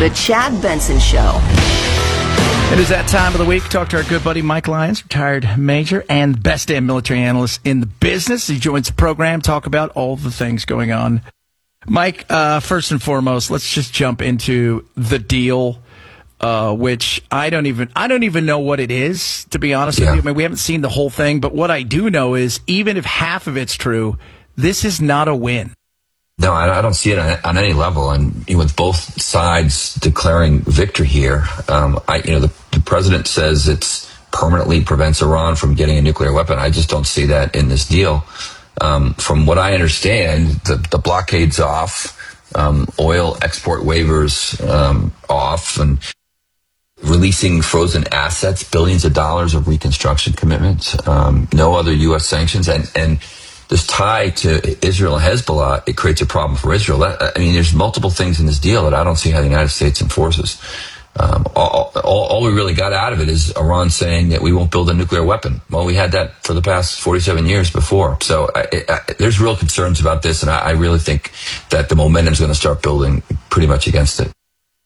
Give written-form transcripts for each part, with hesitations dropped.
The Chad Benson Show. It is that time of the week. Talk to our good buddy Mike Lyons, retired major and best damn military analyst in the business. He joins the program, talk about all the things going on. Mike, first and foremost, let's just jump into the deal, which I don't even know what it is, to be honest with you. I mean, we haven't seen the whole thing, but what I do know is even if half of it's true, this is not a win. No, I don't see it on any level. And with both sides declaring victory here, the president says it's permanently prevents Iran from getting a nuclear weapon. I just don't see that in this deal. From what I understand, the blockade's off, oil export waivers off, and releasing frozen assets, billions of dollars of reconstruction commitments, no other U.S. sanctions, and this tie to Israel and Hezbollah, it creates a problem for Israel. There's multiple things in this deal that I don't see how the United States enforces. All we really got out of it is Iran saying that we won't build a nuclear weapon. Well, we had that for the past 47 years before. So there's real concerns about this, and I really think that the momentum is going to start building pretty much against it.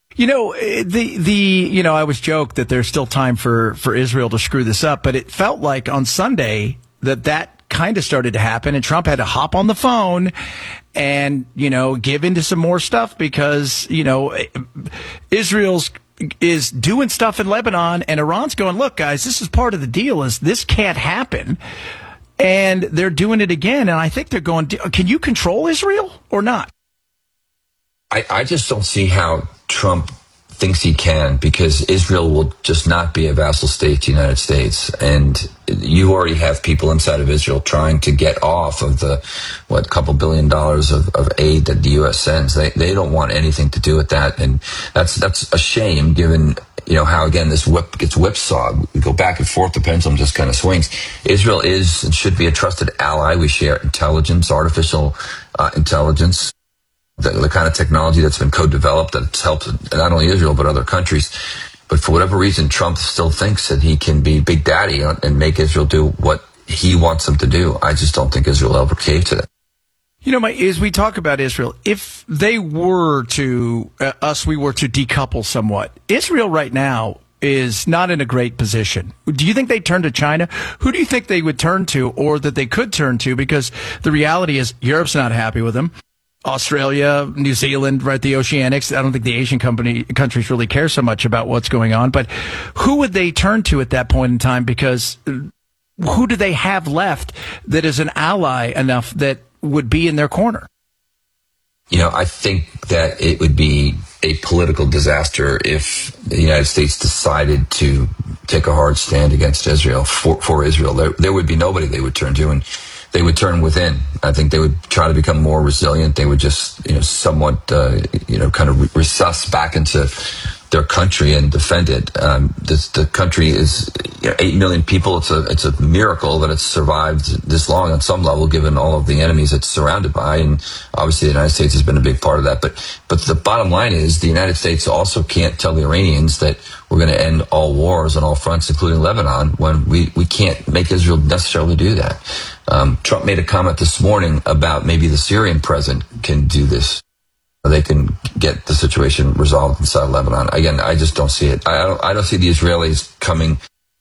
I always joke that there's still time for Israel to screw this up, but it felt like on Sunday that kind of started to happen, and Trump had to hop on the phone and, give into some more stuff because, Israel is doing stuff in Lebanon, and Iran's going, look, guys, this is part of the deal, is this can't happen. And they're doing it again, and I think they're going, can you control Israel or not? I just don't see how Trump thinks he can, because Israel will just not be a vassal state to the United States. And you already have people inside of Israel trying to get off of the, couple $1 billion of aid that the U.S. sends. They don't want anything to do with that. And that's a shame, given, how, again, this gets whipsawed. We go back and forth. The pendulum just kind of swings. Israel is and should be a trusted ally. We share intelligence, artificial intelligence. The kind of technology that's been co-developed that's helped not only Israel but other countries. But for whatever reason, Trump still thinks that he can be Big Daddy and make Israel do what he wants them to do. I just don't think Israel will ever cave to that. Mike, as we talk about Israel, if they were to, we were to decouple somewhat, Israel right now is not in a great position. Do you think they turn to China? Who do you think they would turn to, or that they could turn to? Because the reality is Europe's not happy with them. Australia, New Zealand, right, the Oceanics. I don't think the Asian countries really care so much about what's going on. But who would they turn to at that point in time? Because who do they have left that is an ally enough that would be in their corner? I think that it would be a political disaster if the United States decided to take a hard stand against Israel, for Israel. There would be nobody they would turn to, and they would turn within. I think they would try to become more resilient. They would just, somewhat, kind of recess back into their country and defend it. The country is 8 million people. It's a miracle that it's survived this long on some level, given all of the enemies it's surrounded by. And obviously the United States has been a big part of that. But the bottom line is the United States also can't tell the Iranians that we're going to end all wars on all fronts, including Lebanon, when we can't make Israel necessarily do that. Trump made a comment this morning about maybe the Syrian president can do this. They can get the situation resolved inside Lebanon. Again, I just don't see it. I don't see the Israelis coming